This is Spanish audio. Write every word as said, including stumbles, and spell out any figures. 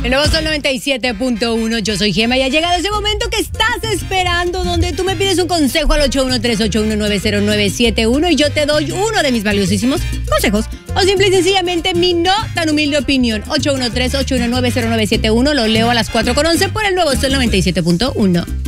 El nuevo Sol noventa y siete punto uno, yo soy Gema y ha llegado ese momento que estás esperando, donde tú me pides un consejo al ocho uno tres, ocho uno nueve, cero nueve siete uno y yo te doy uno de mis valiosísimos consejos o simple y sencillamente mi no tan humilde opinión. ocho uno tres, ocho uno nueve, cero nueve siete uno, lo leo a las cuatro con once por el nuevo Sol noventa y siete punto uno.